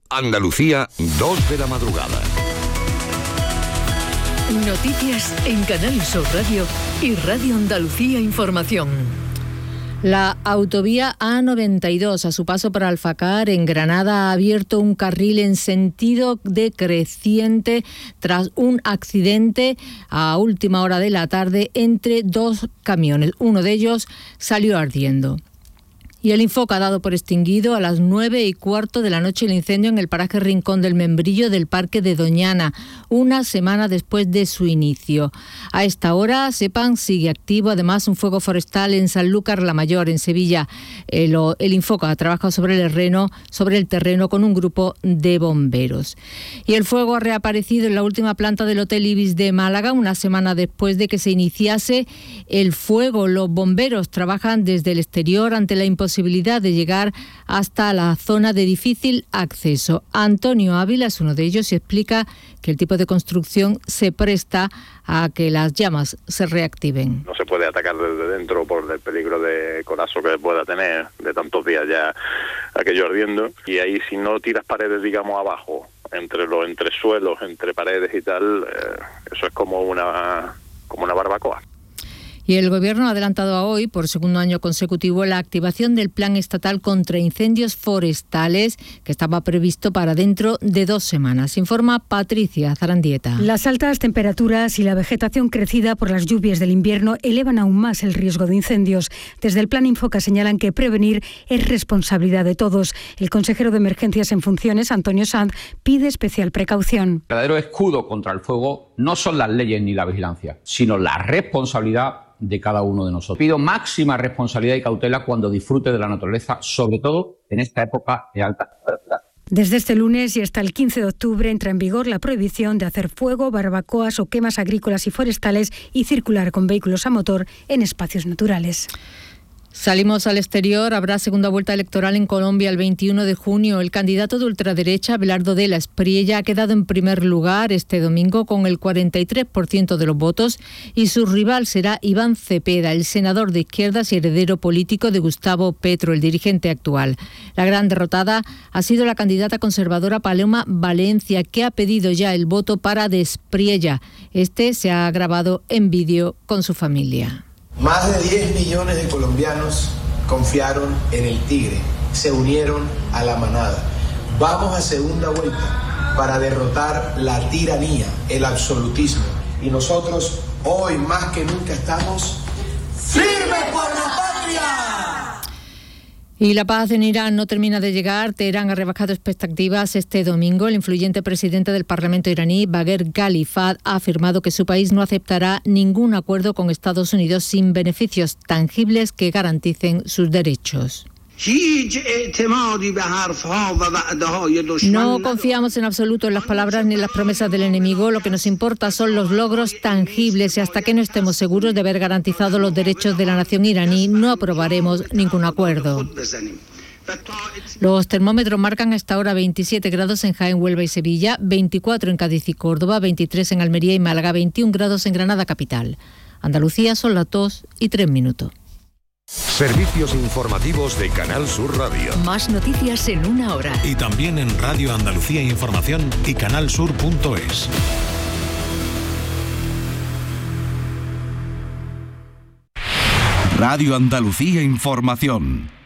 Andalucía, 2 de la madrugada. Noticias en Canal Sur Radio y Radio Andalucía Información. La autovía A92, a su paso por Alfacar, en Granada, ha abierto un carril en sentido decreciente tras un accidente a última hora de la tarde entre 2 camiones. Uno de ellos salió ardiendo. Y el Infoca ha dado por extinguido a las 9:15 de la noche el incendio en el paraje Rincón del Membrillo del Parque de Doñana, una semana después de su inicio. A esta hora, sepan, sigue activo además un fuego forestal en Sanlúcar la Mayor, en Sevilla. El Infoca ha trabajado sobre el terreno con un grupo de bomberos. Y el fuego ha reaparecido en la última planta del Hotel Ibis de Málaga, una semana después de que se iniciase el fuego. Los bomberos trabajan desde el exterior ante la imposibilidad de llegar hasta la zona de difícil acceso. Antonio Ávila es uno de ellos y explica que el tipo de construcción se presta a que las llamas se reactiven. No se puede atacar desde dentro por el peligro de colapso que pueda tener de tantos días ya aquello ardiendo. Y ahí, si no tiras paredes, digamos, abajo, entre los entresuelos, entre paredes y tal, eso es como una barbacoa. Y el Gobierno ha adelantado a hoy, por segundo año consecutivo, la activación del Plan Estatal contra Incendios Forestales, que estaba previsto para dentro de 2 semanas. Informa Patricia Zarandieta. Las altas temperaturas y la vegetación crecida por las lluvias del invierno elevan aún más el riesgo de incendios. Desde el Plan Infoca señalan que prevenir es responsabilidad de todos. El consejero de Emergencias en funciones, Antonio Sanz, pide especial precaución. El verdadero escudo contra el fuego no son las leyes ni la vigilancia, sino la responsabilidad de cada uno de nosotros. Pido máxima responsabilidad y cautela cuando disfrute de la naturaleza, sobre todo en esta época de alta temperatura. Desde este lunes y hasta el 15 de octubre entra en vigor la prohibición de hacer fuego, barbacoas o quemas agrícolas y forestales y circular con vehículos a motor en espacios naturales. Salimos al exterior. Habrá segunda vuelta electoral en Colombia el 21 de junio. El candidato de ultraderecha, Abelardo de la Espriella, ha quedado en primer lugar este domingo con el 43% de los votos y su rival será Iván Cepeda, el senador de izquierdas y heredero político de Gustavo Petro, el dirigente actual. La gran derrotada ha sido la candidata conservadora Paloma Valencia, que ha pedido ya el voto para de Espriella. Este se ha grabado en vídeo con su familia. Más de 10 millones de colombianos confiaron en el Tigre, se unieron a la manada. Vamos a segunda vuelta para derrotar la tiranía, el absolutismo. Y nosotros hoy más que nunca estamos firmes por la patria. Y la paz en Irán no termina de llegar. Teherán ha rebajado expectativas este domingo. El influyente presidente del Parlamento iraní, Bagher Ghalibaf, ha afirmado que su país no aceptará ningún acuerdo con Estados Unidos sin beneficios tangibles que garanticen sus derechos. No confiamos en absoluto en las palabras ni en las promesas del enemigo. Lo que nos importa son los logros tangibles y hasta que no estemos seguros de haber garantizado los derechos de la nación iraní, no aprobaremos ningún acuerdo. Los termómetros marcan hasta ahora 27 grados en Jaén, Huelva y Sevilla, 24 en Cádiz y Córdoba, 23 en Almería y Málaga, 21 grados en Granada capital. Andalucía son las 2:03. Servicios informativos de Canal Sur Radio. Más noticias en 1 hora. Y también en Radio Andalucía Información y canalsur.es. Radio Andalucía Información.